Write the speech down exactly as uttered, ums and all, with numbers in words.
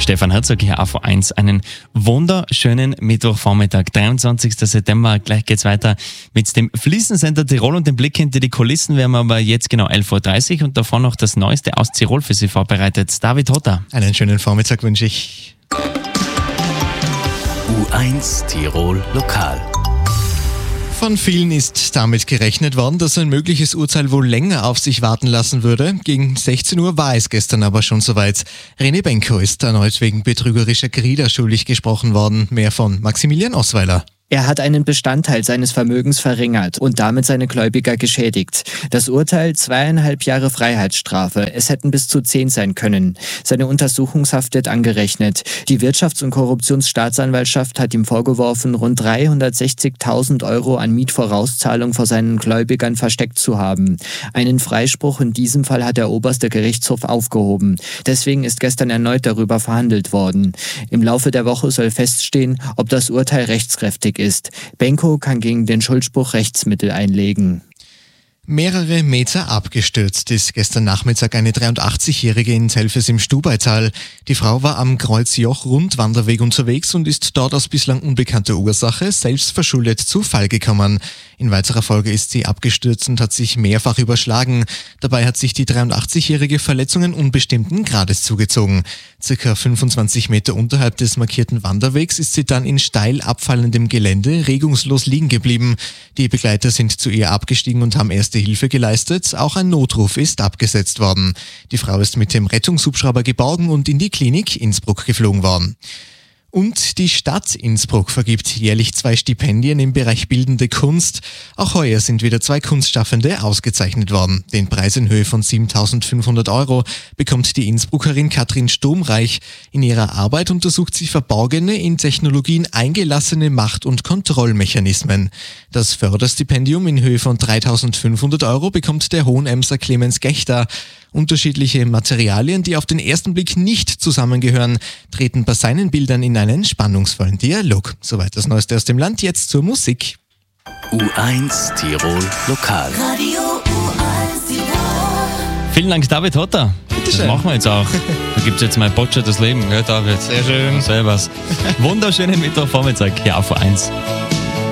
Stefan Herzog hier, A V eins. Einen wunderschönen Mittwochvormittag, dreiundzwanzigster September. Gleich geht's weiter mit dem Fliesencenter Tirol und dem Blick hinter die Kulissen. Wir haben aber jetzt genau elf Uhr dreißig und davor noch das Neueste aus Tirol für Sie vorbereitet. David Hotter. Einen schönen Vormittag wünsche ich. U eins Tirol Lokal. Von vielen ist damit gerechnet worden, dass ein mögliches Urteil wohl länger auf sich warten lassen würde. Gegen sechzehn Uhr war es gestern aber schon soweit. René Benko ist erneut wegen betrügerischer Gerida schuldig gesprochen worden. Mehr von Maximilian Osweiler. Er hat einen Bestandteil seines Vermögens verringert und damit seine Gläubiger geschädigt. Das Urteil zweieinhalb Jahre Freiheitsstrafe. Es hätten bis zu zehn sein können. Seine Untersuchungshaft wird angerechnet. Die Wirtschafts- und Korruptionsstaatsanwaltschaft hat ihm vorgeworfen, rund dreihundertsechzigtausend Euro an Mietvorauszahlung vor seinen Gläubigern versteckt zu haben. Einen Freispruch in diesem Fall hat der oberste Gerichtshof aufgehoben. Deswegen ist gestern erneut darüber verhandelt worden. Im Laufe der Woche soll feststehen, ob das Urteil rechtskräftig ist. Benko kann gegen den Schuldspruch Rechtsmittel einlegen. Mehrere Meter abgestürzt ist gestern Nachmittag eine dreiundachtzigjährige in Telfes im Stubaital. Die Frau war am Kreuzjoch-Rundwanderweg unterwegs und ist dort aus bislang unbekannter Ursache selbstverschuldet zu Fall gekommen. In weiterer Folge ist sie abgestürzt und hat sich mehrfach überschlagen. Dabei hat sich die dreiundachtzigjährige Verletzungen unbestimmten Grades zugezogen. Circa fünfundzwanzig Meter unterhalb des markierten Wanderwegs ist sie dann in steil abfallendem Gelände regungslos liegen geblieben. Die Begleiter sind zu ihr abgestiegen und haben erste Hilfe geleistet. Auch ein Notruf ist abgesetzt worden. Die Frau ist mit dem Rettungshubschrauber geborgen und in die Klinik Innsbruck geflogen worden. Und die Stadt Innsbruck vergibt jährlich zwei Stipendien im Bereich Bildende Kunst. Auch heuer sind wieder zwei Kunstschaffende ausgezeichnet worden. Den Preis in Höhe von siebentausendfünfhundert Euro bekommt die Innsbruckerin Katrin Stomreich. In ihrer Arbeit untersucht sie verborgene, in Technologien eingelassene Macht- und Kontrollmechanismen. Das Förderstipendium in Höhe von dreitausendfünfhundert Euro bekommt der Hohenemser Clemens Gechter. Unterschiedliche Materialien, die auf den ersten Blick nicht zusammengehören, treten bei seinen Bildern in einen spannungsvollen Dialog. Soweit das Neueste aus dem Land, jetzt zur Musik. U eins Tirol Lokal. Radio U eins Tirol. Vielen Dank, David Hotter. Das schön. machen wir jetzt auch. Da gibt es jetzt mein Botschert das Leben, gell, David? Sehr schön. Servus. Wunderschönen Mittwochvormittag hier auf U eins.